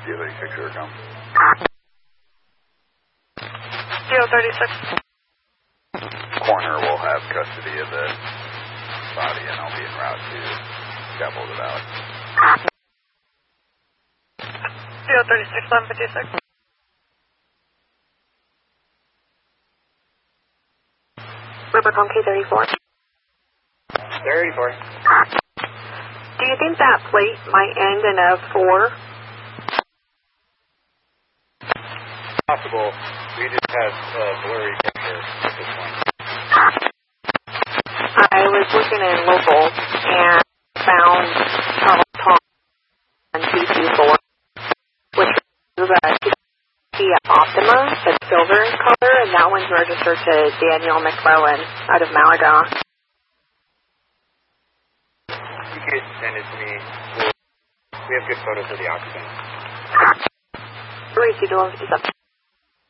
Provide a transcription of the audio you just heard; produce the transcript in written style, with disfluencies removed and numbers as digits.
D36 here come. 036. Coroner will have custody of the body and I'll be en route to Chapel of the Valley. 036, 1156. Rubicon K34. 34. Do you think that plate might end in a 4? Possible. We just have blurry picture at this point. I was looking in local and found Charles Tom on TC4, which is a Kia Optima that's silver in color, and that one's registered to Daniel McClellan out of Malaga. You could send it to me. We have good photos of the occupant. 32 to 1157.